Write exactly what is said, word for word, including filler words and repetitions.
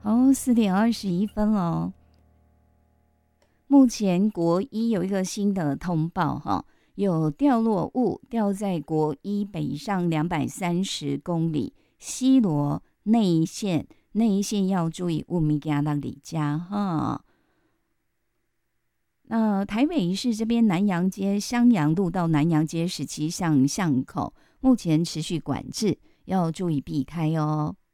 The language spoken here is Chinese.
哦，四点二十一分了。目前国一有一个新的通报哈，有掉落物掉在国一北上两百三十公里西螺内线，内线要注意雾米加那里家哈。那台北市这边南阳街襄阳路到南阳街十七巷巷口，目前持续管制，要注意避开哦。